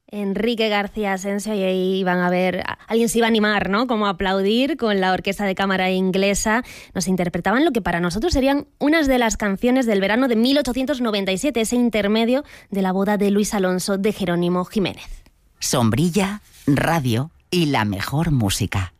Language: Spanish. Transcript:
Enrique García Asensio, y ahí van a ver, alguien se iba a animar, ¿no? Como a aplaudir con la Orquesta de Cámara Inglesa. Nos interpretaban lo que para nosotros serían unas de las canciones del verano de 1897, ese intermedio de la boda de Luis Alonso de Jerónimo Jiménez. Sombrilla, radio y la mejor música.